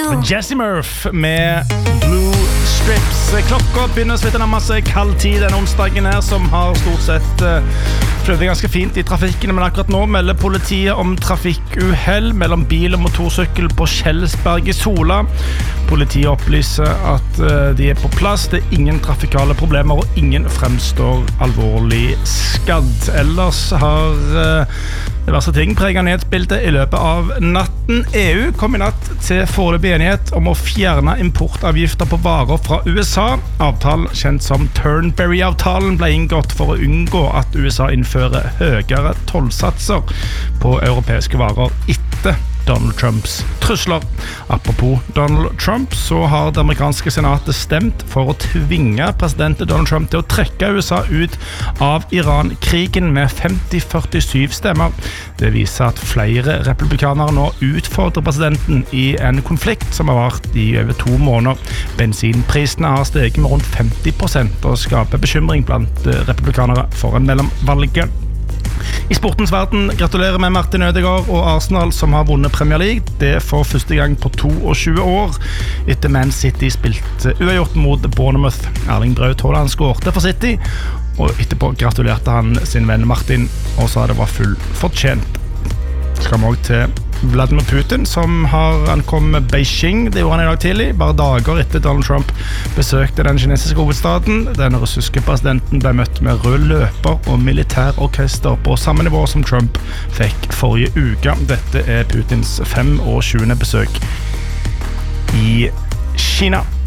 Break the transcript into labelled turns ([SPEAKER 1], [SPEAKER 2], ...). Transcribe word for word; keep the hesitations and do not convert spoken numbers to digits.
[SPEAKER 1] Jesse Murph med Blue Strips. Klokka begynner så vidt å nærme seg halv ti den onsdagen her, som har stort sett uh, prøvd ganske fint i trafikken, men akkurat nå melder politiet om trafikkuhell mellom bil og motorsykkel på Kjelsberg i Sola. Politiet opplyser at uh, de er på plass, det er ingen trafikale problemer og ingen fremstår alvorlig skadd. Ellers har uh, det verste ting preget nyhetsbildet i løpet av natten. E U kom i natt til foreløpig enighet om å fjerne importavgifter på varer fra U S A. Avtalen, kjent som Turnberry-avtalen, ble inngått for å unngå at U S A innfører høyere tollsatser på europeiske varer etter Donald Trumps trusler. Apropos Donald Trump, så har det amerikanske senatet stemt for å tvinge president Donald Trump til å trekke U S A ut av Iran-krigen med femti førtisju stemmer. Det viser at flere republikanere nå utfordrer presidenten i en konflikt som har vært i over to måneder. Bensinprisene har steget med rundt femti prosent og skaper bekymring blant republikanere foran mellomvalget. I sportens verden gratulerer med Martin Ødegaard og Arsenal, som har vunnet Premier League. Det er for første gang på tjueto år etter Man City spilte uavgjort mot Bournemouth. Erling Braut Haaland skårte for City, og etterpå gratulerte han sin venn Martin og sa det var full fortjent. Skal vi også til Vladimir Putin, som har ankommet Beijing. Det gjorde han i dag tidlig, bare dager etter Donald Trump besøkte den kinesiske hovedstaden. Den russiske presidenten ble møtt med rød løper og militærorkester på samme nivå som Trump fikk forrige uke. Dette er Putins femogtjuende besøk i Kina.